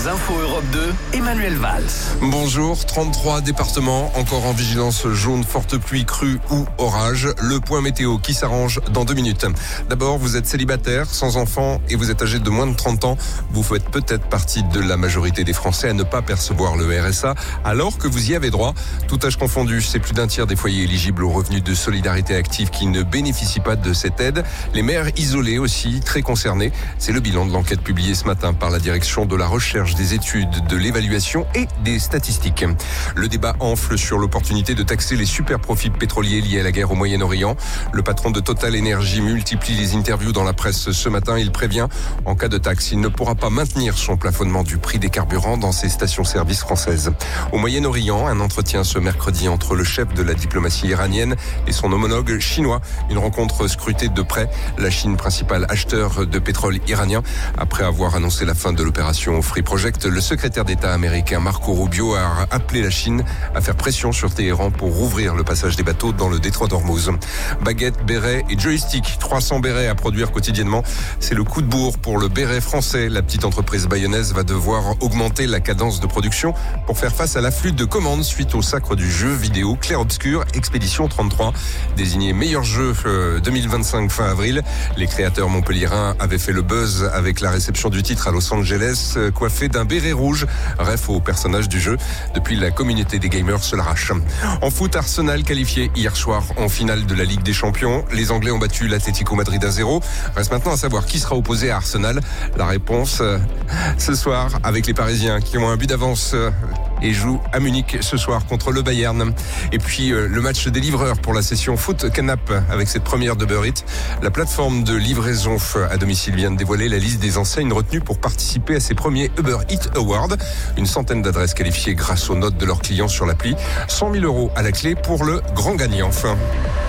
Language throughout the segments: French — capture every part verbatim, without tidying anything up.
Les infos Europe deux, Emmanuel Valls. Bonjour, trente-trois départements encore en vigilance jaune, forte pluie, crue ou orage. Le point météo qui s'arrange dans deux minutes. D'abord, vous êtes célibataire, sans enfant et vous êtes âgé de moins de trente ans. Vous faites peut-être partie de la majorité des Français à ne pas percevoir le R S A alors que vous y avez droit. Tout âge confondu, c'est plus d'un tiers des foyers éligibles au revenu de solidarité active qui ne bénéficient pas de cette aide. Les mères isolées aussi, très concernées. C'est le bilan de l'enquête publiée ce matin par la direction de la recherche, des études, de l'évaluation et des statistiques. Le débat enfle sur l'opportunité de taxer les super profits pétroliers liés à la guerre au Moyen-Orient. Le patron de Total Energy multiplie les interviews dans la presse ce matin. Il prévient, en cas de taxe, il ne pourra pas maintenir son plafonnement du prix des carburants dans ses stations-service françaises. Au Moyen-Orient, un entretien ce mercredi entre le chef de la diplomatie iranienne et son homologue chinois. Une rencontre scrutée de près. La Chine, principal acheteur de pétrole iranien, après avoir annoncé la fin de l'opération Free Project, le secrétaire d'État américain Marco Rubio a appelé la Chine à faire pression sur Téhéran pour rouvrir le passage des bateaux dans le détroit d'Ormuz. Baguettes, bérets et joysticks, trois cents bérets à produire quotidiennement. C'est le coup de bourre pour le béret français. La petite entreprise bayonnaise va devoir augmenter la cadence de production pour faire face à l'afflux de commandes suite au sacre du jeu vidéo Clair Obscur Expédition trente-trois. Désigné meilleur jeu deux mille vingt-cinq fin avril, les créateurs montpelliérains avaient fait le buzz avec la réception du titre à Los Angeles, coiffé d'un béret rouge, ref au personnage du jeu. Depuis, la communauté des gamers se l'arrache. En foot, Arsenal qualifié hier soir en finale de la Ligue des Champions. Les Anglais ont battu l'Atlético Madrid un zéro. Reste maintenant à savoir qui sera opposé à Arsenal. La réponse euh, ce soir avec les Parisiens qui ont un but d'avance euh, et jouent à Munich ce soir contre le Bayern. Et puis euh, le match des livreurs pour la session foot Canap avec cette première de Uber Eats. La plateforme de livraison à domicile vient de dévoiler la liste des enseignes retenues pour participer à ces premiers Uber Eats Awards. Une centaine d'adresses qualifiées grâce aux notes de leurs clients sur l'appli. cent mille euros à la clé pour le grand gagnant. Enfin.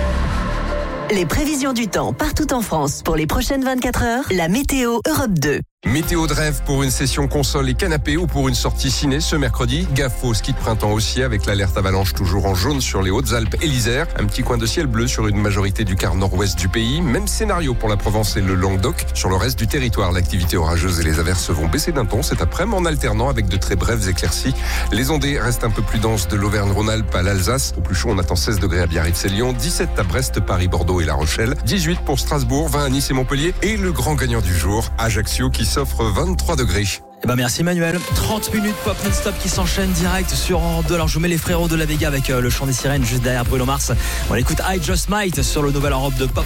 Les prévisions du temps partout en France pour les prochaines vingt-quatre heures. La météo Europe deux. Météo de rêve pour une session console et canapé ou pour une sortie ciné ce mercredi. Gaffe au ski de printemps aussi avec l'alerte avalanche toujours en jaune sur les Hautes-Alpes et l'Isère. Un petit coin de ciel bleu sur une majorité du quart nord-ouest du pays. Même scénario pour la Provence et le Languedoc. Sur le reste du territoire, l'activité orageuse et les averses vont baisser d'un ton cet après-midi en alternant avec de très brèves éclaircies. Les ondées restent un peu plus denses de l'Auvergne-Rhône-Alpes à l'Alsace. Au plus chaud, on attend seize degrés à Biarritz et Lyon, dix-sept à Brest, Paris, Bordeaux et La Rochelle, dix-huit pour Strasbourg, vingt à Nice et Montpellier. Et le grand gagnant du jour, Ajaccio, qui s'offre vingt-trois degrés. Eh ben merci Emmanuel. trente minutes pop non-stop qui s'enchaînent direct sur Europe deux. Alors je vous mets les frérots de la Vega avec euh, le chant des sirènes juste derrière Bruno Mars. On écoute I Just Might sur le nouvel Europe deux Pop